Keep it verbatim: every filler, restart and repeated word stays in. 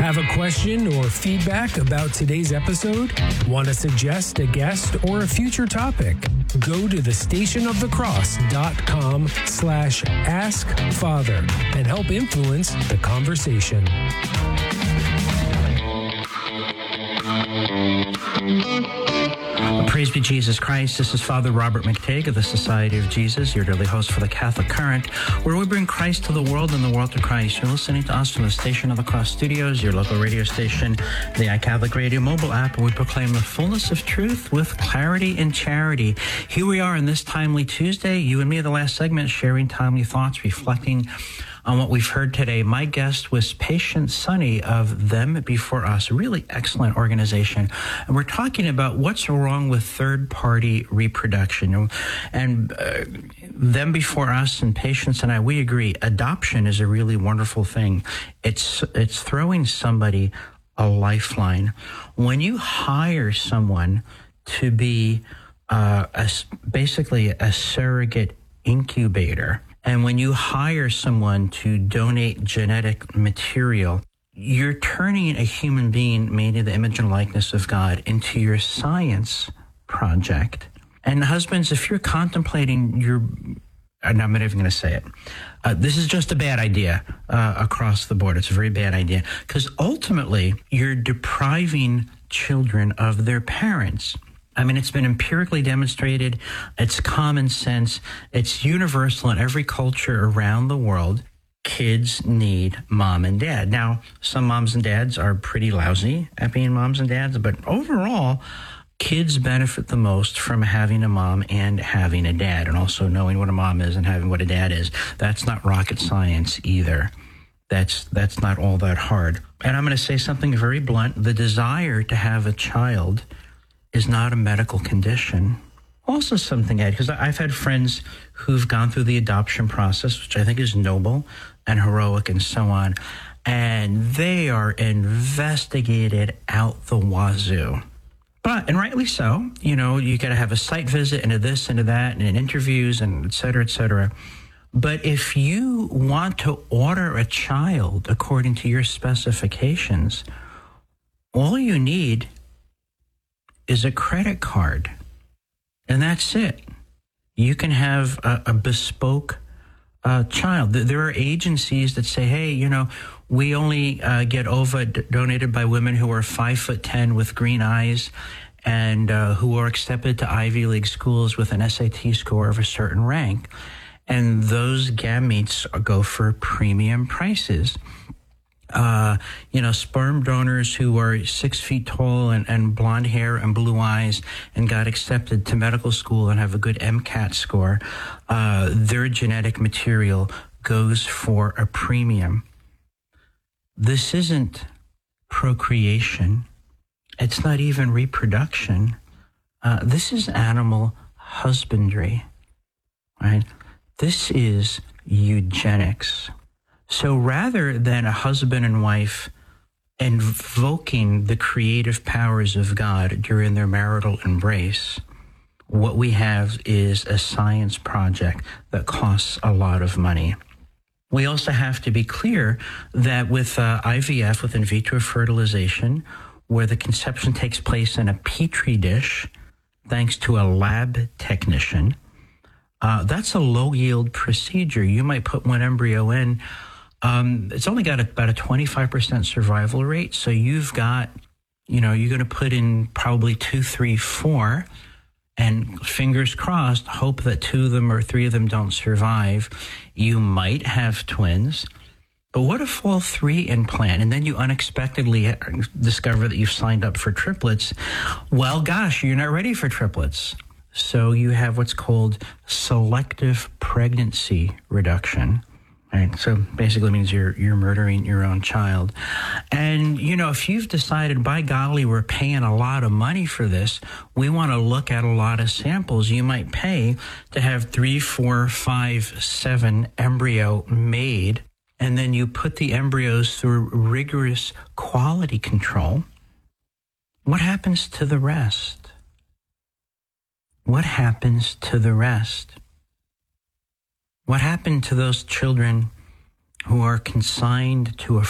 Have a question or feedback about today's episode? Want to suggest a guest or a future topic? Go to the station of the cross dot com slash ask father and help influence the conversation. Praise be Jesus Christ. This is Father Robert McTague of the Society of Jesus, your daily host for the Catholic Current, where we bring Christ to the world and the world to Christ. You're listening to us from the Station of the Cross Studios, your local radio station, the iCatholic Radio mobile app, where we proclaim the fullness of truth with clarity and charity. Here we are on this timely Tuesday, you and me, the last segment, sharing timely thoughts, reflecting on what we've heard today. My guest was Patient Sunny of Them Before Us, a really excellent organization. And we're talking about what's wrong with third-party reproduction. And uh, Them Before Us and Patients and I, we agree, adoption is a really wonderful thing. It's, it's throwing somebody a lifeline. When you hire someone to be uh, a, basically a surrogate incubator, and when you hire someone to donate genetic material, you're turning a human being made in the image and likeness of God into your science project. And husbands, if you're contemplating your, I'm not even going to say it, uh, this is just a bad idea uh, across the board. It's a very bad idea because ultimately you're depriving children of their parents. I mean, it's been empirically demonstrated. It's common sense. It's universal in every culture around the world. Kids need mom and dad. Now, some moms and dads are pretty lousy at being moms and dads, but overall, kids benefit the most from having a mom and having a dad, and also knowing what a mom is and having what a dad is. That's not rocket science either. That's that's not all that hard. And I'm going to say something very blunt. The desire to have a child is not a medical condition. Also something, Ed, because I've had friends who've gone through the adoption process, which I think is noble and heroic and so on, and they are investigated out the wazoo. But, and rightly so, you know, you got to have a site visit and a this and a that and interviews and et cetera, et cetera. But if you want to order a child according to your specifications, all you need is a credit card, and that's it. You can have a, a bespoke uh, child. There are agencies that say, hey, you know, we only uh, get ova d- donated by women who are five foot ten with green eyes and uh, who are accepted to Ivy League schools with an S A T score of a certain rank. And those gametes go for premium prices. Uh, you know, sperm donors who are six feet tall and, and blonde hair and blue eyes and got accepted to medical school and have a good MCAT score, uh, their genetic material goes for a premium. This isn't procreation. It's not even reproduction. Uh, this is animal husbandry, right? This is eugenics. So rather than a husband and wife invoking the creative powers of God during their marital embrace, what we have is a science project that costs a lot of money. We also have to be clear that with uh, I V F, with in vitro fertilization, where the conception takes place in a petri dish, thanks to a lab technician, uh, that's a low-yield procedure. You might put one embryo in. Um, it's only got a, about a twenty-five percent survival rate. So you've got, you know, you're going to put in probably two, three, four, and fingers crossed, hope that two of them or three of them don't survive. You might have twins. But what if all three implant and then you unexpectedly discover that you've signed up for triplets? Well, gosh, you're not ready for triplets. So you have what's called selective pregnancy reduction. Right. So basically means you're you're murdering your own child. And, you know, if you've decided, by golly, we're paying a lot of money for this, we want to look at a lot of samples. You might pay to have three, four, five, seven embryo made, and then you put the embryos through rigorous quality control. What happens to the rest? What happens to the rest? What happened to those children who are consigned to a